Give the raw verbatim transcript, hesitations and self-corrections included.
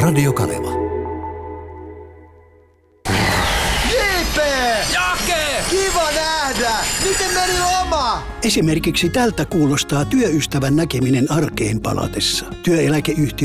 Radio Kaleva. J P! Jake! Kiva nähdä! Miten meni loma? Esimerkiksi tältä kuulostaa työystävän näkeminen arkeen palatessa. Työeläkeyhtiö